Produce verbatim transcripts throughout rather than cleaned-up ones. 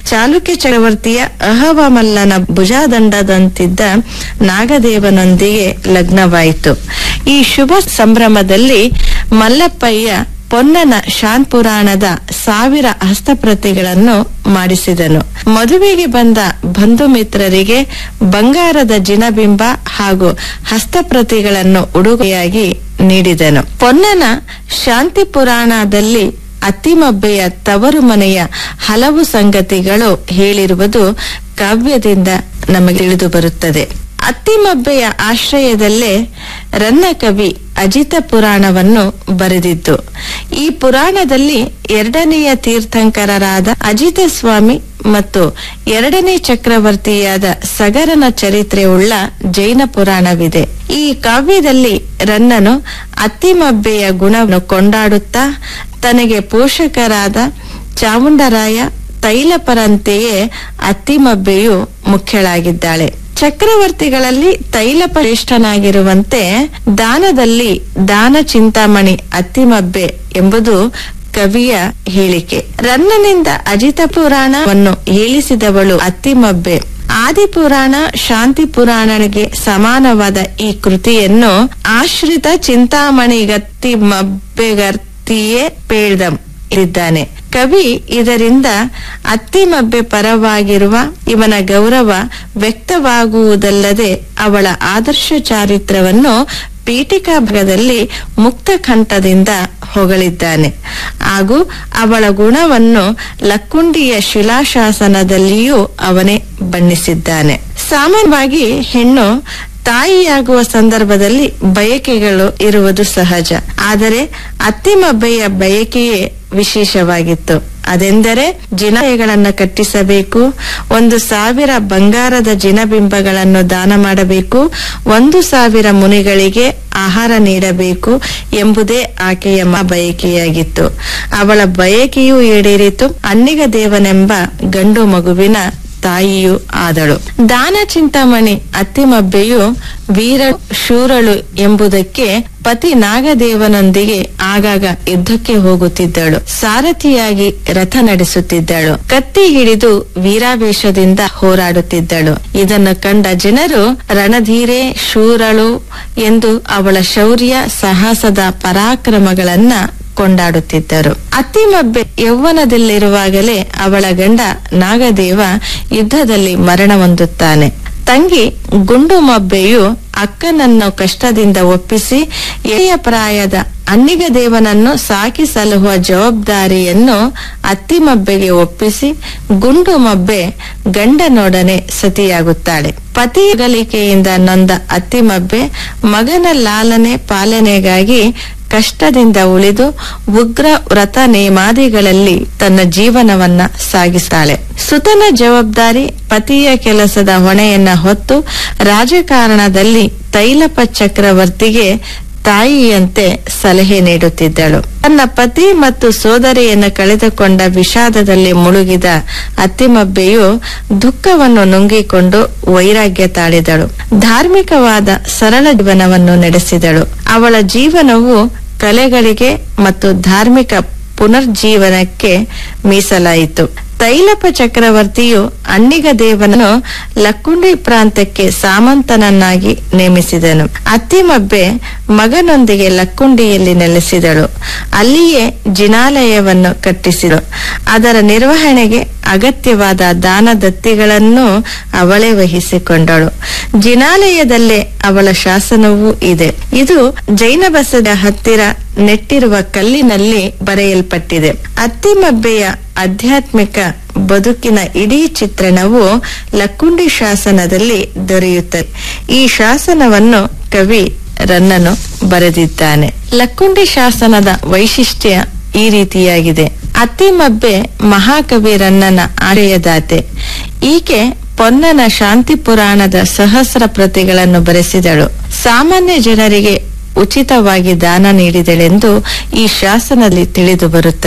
ಚಾಲುಕ್ಯ ಚಕ್ರವರ್ತಿಯ ಅಹವಮಲ್ಲನ ಭುಜದಂಡದಂತಿದ್ದ ನಾಗದೇವನೊಂದಿಗೆ ಲಗ್ನವಾಯಿತು. ಈ ಶುಭ ಸಂಭ್ರಮದಲ್ಲಿ ಮಲ್ಲಪ್ಪಯ್ಯ ಪೊನ್ನನ ಶಾಂತಪುರಾಣದ ಸಾವಿರ ಹಸ್ತಪ್ರತಿಗಳನ್ನು ಮಾಡಿಸಿದನು. ಮದುವೆಗೆ ಬಂದ ಬಂಧು ಮಿತ್ರರಿಗೆ ಬಂಗಾರದ ಜಿನಬಿಂಬ ಹಾಗೂ ಹಸ್ತಪ್ರತಿಗಳನ್ನು ಉಡುಗೊರೆಯಾಗಿ ನೀಡಿದನು. ಪೊನ್ನನ ಶಾಂತಿ ಪುರಾಣದಲ್ಲಿ ಅತ್ತಿಮಬ್ಬೆಯ ತವರು ಮನೆಯ ಹಲವು ಸಂಗತಿಗಳು ಹೇಳಿರುವುದು ಕಾವ್ಯದಿಂದ ನಮಗೆ ತಿಳಿದು ಬರುತ್ತದೆ. ಅತ್ತಿಮಬ್ಬೆಯ ಆಶ್ರಯದಲ್ಲೇ ರನ್ನ ಕವಿ ಅಜಿತ ಪುರಾಣವನ್ನು ಬರೆದಿದ್ದು. ಈ ಪುರಾಣದಲ್ಲಿ ಎರಡನೆಯ ತೀರ್ಥಂಕರರಾದ ಅಜಿತ ಸ್ವಾಮಿ ಮತ್ತು ಎರಡನೇ ಚಕ್ರವರ್ತಿಯಾದ ಸಗರನ ಚರಿತ್ರೆಯುಳ್ಳ ಜೈನ ಪುರಾಣವಿದೆ. ಈ ಕಾವ್ಯದಲ್ಲಿ ರನ್ನನು ಅತ್ತಿಮಬ್ಬೆಯ ಗುಣವನ್ನು ಕೊಂಡಾಡುತ್ತಾ ತನಗೆ ಪೋಷಕರಾದ ಚಾಮುಂಡರಾಯ ತೈಲಪರಂತೆಯೇ ಅತ್ತಿಮಬ್ಬೆಯು ಮುಖ್ಯಳಾಗಿದ್ದಾಳೆ. ಚಕ್ರವರ್ತಿಗಳಲ್ಲಿ ತೈಲಪ ಶ್ರೇಷ್ಠನಾಗಿರುವಂತೆ ದಾನದಲ್ಲಿ ದಾನ ಚಿಂತಾಮಣಿ ಅತ್ತಿಮಬ್ಬೆ ಎಂಬುದು ಕವಿಯ ಹೇಳಿಕೆ. ರನ್ನನಿಂದ ಅಜಿತ ಪುರಾಣವನ್ನು ಹೇಳಿಸಿದವಳು ಅತ್ತಿಮಬ್ಬೆ. ಆದಿಪುರಾಣ ಶಾಂತಿ ಪುರಾಣನಿಗೆ ಸಮಾನವಾದ ಈ ಕೃತಿಯನ್ನು ಆಶ್ರಿತ ಚಿಂತಾಮಣಿಗತ್ತಿಮಬ್ಬೆಗರ್ತಿಯೇ ಪೇಳ್ದಂ ಇದ್ದಾನೆ. ಕವಿ ಇದರಿಂದ ಅತ್ತಿಮಬ್ಬೆ ಪರವಾಗಿರುವ ಇವನ ಗೌರವ ವ್ಯಕ್ತವಾಗುವುದಲ್ಲದೆ ಅವಳ ಆದರ್ಶ ಚಾರಿತ್ರವನ್ನು ಪೀಠಿಕಾ ಭಾಗದಲ್ಲಿ ಮುಕ್ತ ಕಂಠದಿಂದ ಹೊಗಳಿದ್ದಾನೆ. ಹಾಗೂ ಅವಳ ಗುಣವನ್ನು ಲಕ್ಕುಂಡಿಯ ಶಿಲಾಶಾಸನದಲ್ಲಿಯೂ ಅವನೇ ಬಣ್ಣಿಸಿದ್ದಾನೆ. ಸಾಮಾನ್ಯವಾಗಿ ಹೆಣ್ಣು ತಾಯಿಯಾಗುವ ಸಂದರ್ಭದಲ್ಲಿ ಬಯಕೆಗಳು ಇರುವುದು ಸಹಜ. ಆದರೆ ಅತ್ತಿಮಬ್ಬೆಯ ಬಯಕೆಯೇ ವಿಶೇಷವಾಗಿತ್ತು. ಅದೆಂದರೆ ಜಿನಗಳನ್ನು ಕಟ್ಟಿಸಬೇಕು, ಒಂದು ಸಾವಿರ ಬಂಗಾರದ ಜಿನಬಿಂಬಗಳನ್ನು ದಾನ ಮಾಡಬೇಕು, ಒಂದು ಸಾವಿರ ಮುನಿಗಳಿಗೆ ಆಹಾರ ನೀಡಬೇಕು ಎಂಬುದೇ ಆಕೆಯ ಬಯಕೆಯಾಗಿತ್ತು. ಅವಳ ಬಯಕೆಯೂ ಈಡೇರಿತು. ಅಣ್ಣಿಗ ದೇವನೆಂಬ ಗಂಡು ಮಗುವಿನ ತಾಯಿಯೂ ಆದಳು. ದಾನ ಚಿಂತಾಮಣಿ ಅತ್ತಿಮಬ್ಬೆಯು ವೀರ ಶೂರಳು ಎಂಬುದಕ್ಕೆ ಪತಿ ನಾಗದೇವನೊಂದಿಗೆ ಆಗಾಗ ಯುದ್ಧಕ್ಕೆ ಹೋಗುತ್ತಿದ್ದಳು. ಸಾರಥಿಯಾಗಿ ರಥ ನಡೆಸುತ್ತಿದ್ದಳು. ಕತ್ತಿ ಹಿಡಿದು ವೀರಾವೇಶದಿಂದ ಹೋರಾಡುತ್ತಿದ್ದಳು. ಇದನ್ನು ಕಂಡ ಜನರು ರಣಧೀರೆ ಶೂರಳು ಎಂದು ಅವಳ ಶೌರ್ಯ ಸಾಹಸದ ಪರಾಕ್ರಮಗಳನ್ನ ಕೊಂಡಾಡುತ್ತಿದ್ದರು. ಅತ್ತಿಮಬ್ಬೆ ಯೌವನದಲ್ಲಿರುವಾಗಲೇ ಅವಳ ಗಂಡ ನಾಗದೇವ ಯುದ್ಧದಲ್ಲಿ ಮರಣ ಹೊಂದುತ್ತಾನೆ. ತಂಗಿ ಗುಂಡುಮಬ್ಬೆಯು ಅಕ್ಕನನ್ನು ಕಷ್ಟದಿಂದ ಒಪ್ಪಿಸಿ ಎಳೆಯ ಪ್ರಾಯದ ಅಣ್ಣಿಗ ದೇವನನ್ನು ಸಾಕಿ ಸಲಹುವ ಜವಾಬ್ದಾರಿಯನ್ನು ಅತ್ತಿಮಬ್ಬೆಗೆ ಒಪ್ಪಿಸಿ ಗುಂಡುಮಬ್ಬೆ ಗಂಡನೊಡನೆ ಸತಿಯಾಗುತ್ತಾಳೆ. ಪತಿ ಅಗಲಿಕೆಯಿಂದ ನೊಂದ ಅತ್ತಿಮಬ್ಬೆ ಮಗನ ಲಾಲನೆ ಪಾಲನೆಗಾಗಿ ಕಷ್ಟದಿಂದ ಉಳಿದು ಉಗ್ರ ವ್ರತ ನೇಮಾದಿಗಳಲ್ಲಿ ತನ್ನ ಜೀವನವನ್ನ ಸಾಗಿಸ್ತಾಳೆ. ಸುತನ ಜವಾಬ್ದಾರಿ ಪತಿಯ ಕೆಲಸದ ಹೊಣೆಯನ್ನ ಹೊತ್ತು ರಾಜಕಾರಣದಲ್ಲಿ ತೈಲಪ ಚಕ್ರವರ್ತಿಗೆ ತಾಯಿಯಂತೆ ಸಲಹೆ ನೀಡುತ್ತಿದ್ದಳು. ತನ್ನ ಪತಿ ಮತ್ತು ಸೋದರಿಯನ್ನು ಕಳೆದುಕೊಂಡ ವಿಷಾದದಲ್ಲಿ ಮುಳುಗಿದ ಅತ್ತಿಮಬ್ಬೆಯು ದುಃಖವನ್ನು ನುಂಗಿಕೊಂಡು ವೈರಾಗ್ಯ ತಾಳಿದಳು. ಧಾರ್ಮಿಕವಾದ ಸರಳ ಜೀವನವನ್ನು ನಡೆಸಿದಳು. ಅವಳ ಜೀವನವು ಕಲೆಗಳಿಗೆ ಮತ್ತು ಧಾರ್ಮಿಕ ಪುನರ್ಜೀವನಕ್ಕೆ ಮೀಸಲಾಯಿತು. ತೈಲಪ ಚಕ್ರವರ್ತಿಯು ಅಣ್ಣಿಗ ದೇವನನ್ನು ಲಕ್ಕುಂಡಿ ಪ್ರಾಂತ್ಯಕ್ಕೆ ಸಾಮಂತನನ್ನಾಗಿ ನೇಮಿಸಿದನು. ಅತ್ತಿಮಬ್ಬೆ ಮಗನೊಂದಿಗೆ ಲಕ್ಕುಂಡಿಯಲ್ಲಿ ನೆಲೆಸಿದಳು. ಅಲ್ಲಿಯೇ ಜಿನಾಲಯವನ್ನು ಕಟ್ಟಿಸಿದಳು. ಅದರ ನಿರ್ವಹಣೆಗೆ ಅಗತ್ಯವಾದ ದಾನ ದತ್ತಿಗಳನ್ನು ಅವಳೇ ವಹಿಸಿಕೊಂಡಳು. ಜಿನಾಲಯದಲ್ಲೇ ಅವಳ ಶಾಸನವೂ ಇದೆ. ಇದು ಜೈನ ಬಸದ ಹತ್ತಿರ ನೆಟ್ಟಿರುವ ಕಲ್ಲಿನಲ್ಲಿ ಬರೆಯಲ್ಪಟ್ಟಿದೆ. ಅತ್ತಿಮಬ್ಬೆಯ ಆಧ್ಯಾತ್ಮಿಕ ಬದುಕಿನ ಇಡೀ ಚಿತ್ರಣವು ಲಕ್ಕುಂಡಿ ಶಾಸನದಲ್ಲಿ ದೊರೆಯುತ್ತದೆ. ಈ ಶಾಸನವನ್ನು ಕವಿ ರನ್ನನು ಬರೆದಿದ್ದಾನೆ. ಲಕ್ಕುಂಡಿ ಶಾಸನದ ವೈಶಿಷ್ಟ್ಯ ಈ ರೀತಿಯಾಗಿದೆ. ಅತ್ತಿಮಬ್ಬೆ ಮಹಾಕವಿ ರನ್ನನ ಆಶಯದಾತೆ. ಈಕೆ ಪೊನ್ನನ ಶಾಂತಿ ಪುರಾಣದ ಸಹಸ್ರ ಪ್ರತಿಗಳನ್ನು ಬರೆಸಿದಳು. ಸಾಮಾನ್ಯ ಜನರಿಗೆ ಉಚಿತವಾಗಿ ದಾನ ನೀಡಿದಳೆಂದು ಈ ಶಾಸನದಲ್ಲಿ ತಿಳಿದು ಬರುತ್ತದೆ.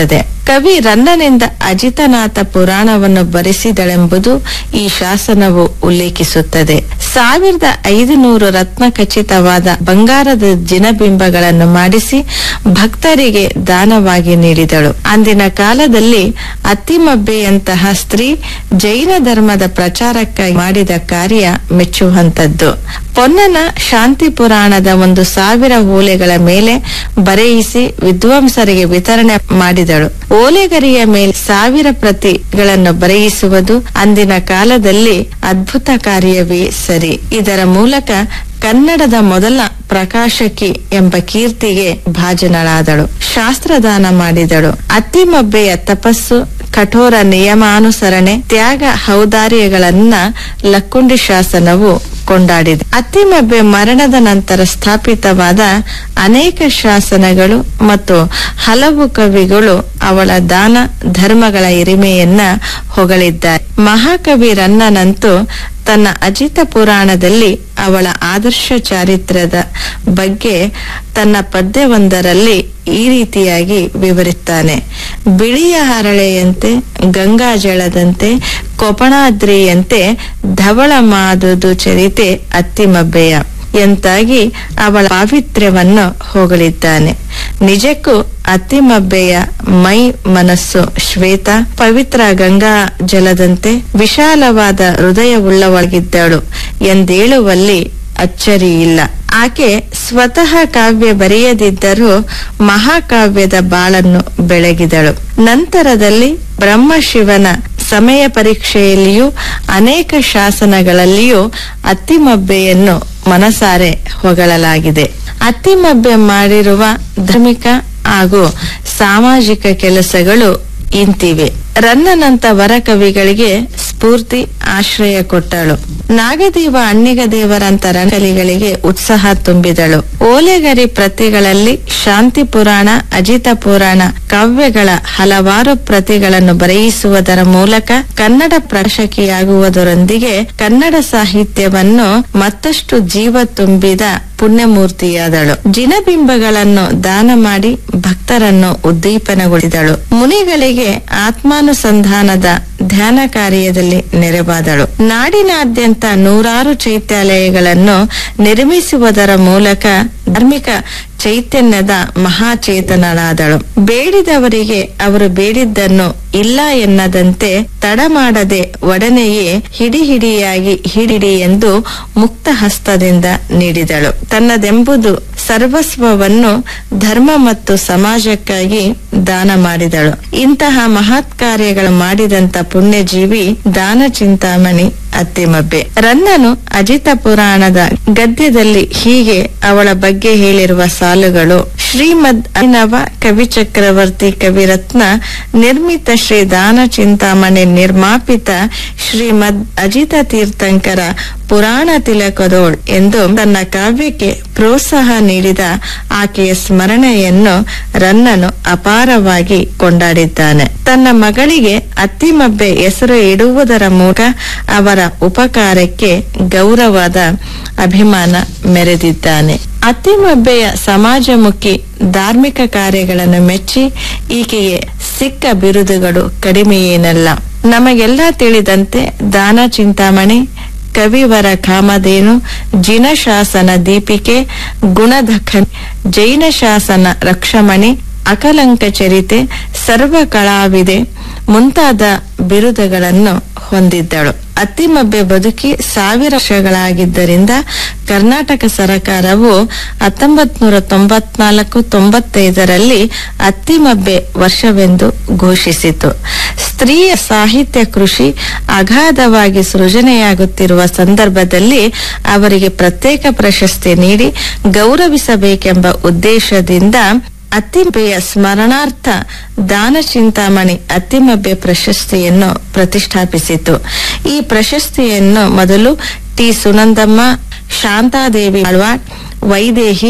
ಕವಿ ರನ್ನನಿಂದ ಅಜಿತನಾಥ ಪುರಾಣವನ್ನು ಬರೆಸಿದಳೆಂಬುದು ಈ ಶಾಸನವು ಉಲ್ಲೇಖಿಸುತ್ತದೆ. ಸಾವಿರದ ಐದು ನೂರು ರತ್ನ ಖಚಿತವಾದ ಬಂಗಾರದ ಜಿನಬಿಂಬಗಳನ್ನು ಮಾಡಿಸಿ ಭಕ್ತರಿಗೆ ದಾನವಾಗಿ ನೀಡಿದಳು. ಅಂದಿನ ಕಾಲದಲ್ಲಿ ಅತ್ತಿಮಬ್ಬೆಯಂತಹ ಸ್ತ್ರೀ ಜೈನ ಧರ್ಮದ ಪ್ರಚಾರಕ್ಕಾಗಿ ಮಾಡಿದ ಕಾರ್ಯ ಮೆಚ್ಚುವಂತದ್ದು. ಪೊನ್ನನ ಶಾಂತಿ ಪುರಾಣದ ಒಂದು ಸಾವಿರ ಓಲೆಗಳ ಮೇಲೆ ಬರೆಯಿಸಿ ವಿದ್ವಾಂಸರಿಗೆ ವಿತರಣೆ ಮಾಡಿದಳು. ಓಲೆಗರಿಯ ಮೇಲೆ ಸಾವಿರ ಪ್ರತಿಗಳನ್ನು ಬರೆಯಿಸುವುದು ಅಂದಿನ ಕಾಲದಲ್ಲಿ ಅದ್ಭುತ ಕಾರ್ಯವೇ ಸರಿ. ಇದರ ಮೂಲಕ ಕನ್ನಡದ ಮೊದಲ ಪ್ರಕಾಶಕಿ ಎಂಬ ಕೀರ್ತಿಗೆ ಭಾಜನಳಾದಳು. ಶಾಸ್ತ್ರದಾನ ಮಾಡಿದಳು. ಅತ್ತಿಮಬ್ಬೆಯ ತಪಸ್ಸು, ಕಠೋರ ನಿಯಮಾನುಸರಣೆ, ತ್ಯಾಗ, ಔದಾರ್ಯಗಳನ್ನ ಲಕ್ಕುಂಡಿ ಶಾಸನವು ಕೊಂಡಾಡಿದೆ. ಅತ್ತಿಮಬ್ಬೆ ಮರಣದ ನಂತರ ಸ್ಥಾಪಿತವಾದ ಅನೇಕ ಶಾಸನಗಳು ಮತ್ತು ಹಲವು ಕವಿಗಳು ಅವಳ ದಾನ ಧರ್ಮಗಳ ಹಿರಿಮೆಯನ್ನ ಹೊಗಳಿದ್ದಾರೆ. ಮಹಾಕವಿ ರನ್ನನಂತೂ ತನ್ನ ಅಜಿತ ಪುರಾಣದಲ್ಲಿ ಅವಳ ಆದರ್ಶ ಚಾರಿತ್ರ್ಯದ ಬಗ್ಗೆ ತನ್ನ ಪದ್ಯವೊಂದರಲ್ಲಿ ಈ ರೀತಿಯಾಗಿ ವಿವರಿಸುತ್ತಾನೆ. ಬಿಳಿಯ ಹರಳೆಯಂತೆ, ಗಂಗಾ ಜಳದಂತೆ, ಕೊಪಣಾದ್ರಿಯಂತೆ ಧವಳ ಮಾದುದು ಚರಿತೆ ಅತ್ತಿಮಬ್ಬೆಯ ಎಂತಾಗಿ ಅವಳ ಪಾವಿತ್ರ್ಯವನ್ನು ಹೊಗಳಿದ್ದಾನೆ. ನಿಜಕ್ಕೂ ಅತ್ತಿಮಬ್ಬೆಯ ಮೈ ಮನಸ್ಸು ಶ್ವೇತ, ಪವಿತ್ರ ಗಂಗಾ ಜಲದಂತೆ ವಿಶಾಲವಾದ ಹೃದಯವುಳ್ಳವಳಾಗಿದ್ದಳು ಎಂದೇಳುವಲ್ಲಿ ಅಚ್ಚರಿಯಿಲ್ಲ. ಆಕೆ ಸ್ವತಃ ಕಾವ್ಯ ಬರೆಯದಿದ್ದರೂ ಮಹಾಕಾವ್ಯದ ಬಾಳನ್ನು ಬೆಳಗಿದಳು. ನಂತರದಲ್ಲಿ ಬ್ರಹ್ಮಶಿವನ ಸಮಯ ಪರೀಕ್ಷೆಯಲ್ಲಿಯೂ ಅನೇಕ ಶಾಸನಗಳಲ್ಲಿಯೂ ಅತ್ತಿಮಬ್ಬೆಯನ್ನು ಮನಸಾರೆ ಹೊಗಳಲಾಗಿದೆ. ಅತ್ತಿಮಬ್ಬೆ ಮಾಡಿರುವ ಧಾರ್ಮಿಕ ಹಾಗೂ ಸಾಮಾಜಿಕ ಕೆಲಸಗಳು ಇಂತಿವೆ. ರನ್ನನಂತ ವರಕವಿಗಳಿಗೆ ಸ್ಫೂರ್ತಿ, ಆಶ್ರಯ ಕೊಟ್ಟಳು. ನಾಗದೇವ, ಅಣ್ಣಿಗ ದೇವರಂತ ರಂಗಕಲಿಗಳಿಗೆ ಉತ್ಸಾಹ ತುಂಬಿದಳು. ಓಲೆಗರಿ ಪ್ರತಿಗಳಲ್ಲಿ ಶಾಂತಿ ಪುರಾಣ, ಅಜಿತ ಪುರಾಣ ಕಾವ್ಯಗಳ ಹಲವಾರು ಪ್ರತಿಗಳನ್ನು ಬರೆಯಿಸುವುದರ ಮೂಲಕ ಕನ್ನಡ ಪ್ರಕಾಶಕಿಯಾಗುವುದರೊಂದಿಗೆ ಕನ್ನಡ ಸಾಹಿತ್ಯವನ್ನು ಮತ್ತಷ್ಟು ಜೀವ ತುಂಬಿದ ಪುಣ್ಯಮೂರ್ತಿಯಾದಳು. ಜಿನಬಿಂಬಗಳನ್ನು ದಾನ ಮಾಡಿ ಭಕ್ತರನ್ನು ಉದ್ದೀಪನಗೊಳಿಸಿದಳು. ಮುನಿಗಳಿಗೆ ಆತ್ಮಾನುಸಂಧಾನದ ಧ್ಯಾನ ಕಾರ್ಯದಲ್ಲಿ ನೆರವಾದಳು. ನಾಡಿನಾದ್ಯಂತ ನೂರಾರು ಚೈತ್ಯಾಲಯಗಳನ್ನು ನಿರ್ಮಿಸುವುದರ ಮೂಲಕ ಧಾರ್ಮಿಕ ಚೈತನ್ಯದ ಮಹಾಚೇತನಳಾದಳು. ಬೇಡಿದವರಿಗೆ ಅವರು ಬೇಡಿದ್ದನ್ನು ಇಲ್ಲ ಎನ್ನದಂತೆ ತಡ ಮಾಡದೆ ಒಡನೆಯೇ ಹಿಡಿ ಹಿಡಿಯಾಗಿ ಹಿಡಿಡಿ ಎಂದು ಮುಕ್ತ ಹಸ್ತದಿಂದ ನೀಡಿದಳು. ತನ್ನದೆಂಬುದು ಸರ್ವಸ್ವವನ್ನು ಧರ್ಮ ಮತ್ತು ಸಮಾಜಕ್ಕಾಗಿ ದಾನ ಮಾಡಿದಳು. ಇಂತಹ ಮಹತ್ ಕಾರ್ಯಗಳು ಮಾಡಿದಂತ ಪುಣ್ಯಜೀವಿ ದಾನ ಚಿಂತಾಮಣಿ ಅತ್ತಿಮಬ್ಬೆ. ರನ್ನನು ಅಜಿತ ಪುರಾಣದ ಗದ್ಯದಲ್ಲಿ ಹೀಗೆ ಅವಳ ಬಗ್ಗೆ ಹೇಳಿರುವ ಸಾಲುಗಳು: ಶ್ರೀಮದ್ ಅಭಿನವ ಕವಿ ಚಕ್ರವರ್ತಿ ಕವಿರತ್ನ ನಿರ್ಮಿತ ಶ್ರೀ ದಾನ ಚಿಂತಾಮಣಿ ನಿರ್ಮಾಪಿತ ಶ್ರೀಮದ್ ಅಜಿತ ತೀರ್ಥಂಕರ ಪುರಾಣ ತಿಲಕದೋಳ್ ಎಂದು ತನ್ನ ಕಾವ್ಯಕ್ಕೆ ಪ್ರೋತ್ಸಾಹ ನೀಡಿದ ಆಕೆಯ ಸ್ಮರಣೆಯನ್ನು ರನ್ನನು ಅಪಾರವಾಗಿ ಕೊಂಡಾಡಿದ್ದಾನೆ. ತನ್ನ ಮಗಳಿಗೆ ಅತ್ತಿಮಬ್ಬೆ ಹೆಸರು ಇಡುವುದರ ಮೂಲಕ ಅವರ ಉಪಕಾರಕ್ಕೆ ಗೌರವದ ಅಭಿಮಾನ ಮೆರೆದಿದ್ದಾನೆ. ಅತ್ತಿಮಬ್ಬೆಯ ಸಮಾಜಮುಖಿ ಧಾರ್ಮಿಕ ಕಾರ್ಯಗಳನ್ನು ಮೆಚ್ಚಿ ಈಕೆಗೆ ಸಿಕ್ಕ ಬಿರುದುಗಳು ಕಡಿಮೆಯೇನಲ್ಲ. ನಮಗೆಲ್ಲ ತಿಳಿದಂತೆ ದಾನ ಚಿಂತಾಮಣಿ, ಕವಿವರ ಕಾಮಧೇನು, ಜಿನ ಶಾಸನ ದೀಪಿಕೆ, ಗುಣದಖನಿ, ಜೈನ ಶಾಸನ ರಕ್ಷಮಣಿ, ಅಕಲಂಕ ಚರಿತೆ, ಸರ್ವ ಕಲಾವಿದೆ ಮುಂತಾದ ಬಿರುದುಗಳನ್ನು ಹೊಂದಿದ್ದಳು. ಅತ್ತಿಮಬ್ಬೆ ಬದುಕಿ ಸಾವಿರ ವರ್ಷಗಳಾಗಿದ್ದರಿಂದ ಕರ್ನಾಟಕ ಸರ್ಕಾರವು ಹತ್ತೊಂಬತ್ ನೂರ ತೊಂಬತ್ನಾಲ್ಕು ತೊಂಬತ್ತೈದರಲ್ಲಿ ಅತ್ತಿಮಬ್ಬೆ ವರ್ಷವೆಂದು ಘೋಷಿಸಿತು. ಸ್ತ್ರೀಯ ಸಾಹಿತ್ಯ ಕೃಷಿ ಅಗಾಧವಾಗಿ ಸೃಜನೆಯಾಗುತ್ತಿರುವ ಸಂದರ್ಭದಲ್ಲಿ ಅವರಿಗೆ ಪ್ರತ್ಯೇಕ ಪ್ರಶಸ್ತಿ ನೀಡಿ ಗೌರವಿಸಬೇಕೆಂಬ ಉದ್ದೇಶದಿಂದ ಅತ್ತಿಮಬ್ಬೆಯ ಸ್ಮರಣಾರ್ಥ ದಾನ ಚಿಂತಾಮಣಿ ಅತ್ತಿಮಬ್ಬೆ ಪ್ರಶಸ್ತಿಯನ್ನು ಪ್ರತಿಷ್ಠಾಪಿಸಿತು. ಈ ಪ್ರಶಸ್ತಿಯನ್ನು ಮೊದಲು ಟಿ ಸುನಂದಮ್ಮ, ಶಾಂತಾದೇವಿ ಆಳ್ವಾಡ್, ವೈದೇಹಿ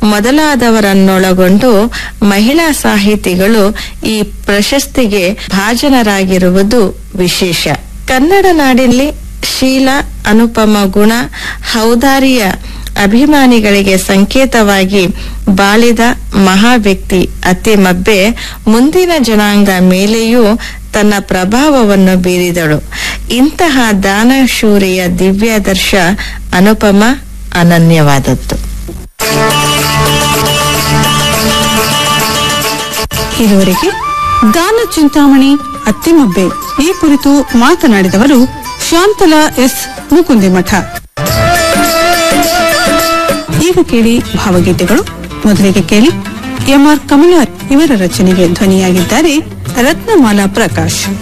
ಮೊದಲಾದವರನ್ನೊಳಗೊಂಡು ಮಹಿಳಾ ಸಾಹಿತಿಗಳು ಈ ಪ್ರಶಸ್ತಿಗೆ ಭಾಜನರಾಗಿರುವುದು ವಿಶೇಷ. ಕನ್ನಡ ನಾಡಿನಲ್ಲಿ ಶೀಲ, ಅನುಪಮ ಗುಣ, ಔದಾರ್ಯ ಅಭಿಮಾನಿಗಳಿಗೆ ಸಂಕೇತವಾಗಿ ಬಾಳಿದ ಮಹಾ ವ್ಯಕ್ತಿ ಅತ್ತಿಮಬ್ಬೆ ಮುಂದಿನ ಜನಾಂಗ ಮೇಲೆಯೂ ತನ್ನ ಪ್ರಭಾವವನ್ನು ಬೀರಿದಳು. ಇಂತಹ ದಾನಶೂರಿಯ ದಿವ್ಯಾದರ್ಶ ಅನುಪಮ, ಅನನ್ಯವಾದದ್ದು. ಇದುವರೆಗೆ ದಾನ ಚಿಂತಾಮಣಿ ಅತ್ತಿಮಬ್ಬೆ ಈ ಕುರಿತು ಮಾತನಾಡಿದವರು ಶಾಂತಲಾ ಎಸ್ ಮುಕುಂದಿಮಠ. ಈಗ ಕೇಳಿ ಭಾವಗೀತೆಗಳು. ಮೊದಲಿಗೆ ಕೇಳಿ ಎಂ ಆರ್ ಕಮಲಾ ಇವರ ರಚನೆಗೆ ಧ್ವನಿಯಾಗಿದ್ದಾರೆ ರತ್ನಮಾಲಾ ಪ್ರಕಾಶ್.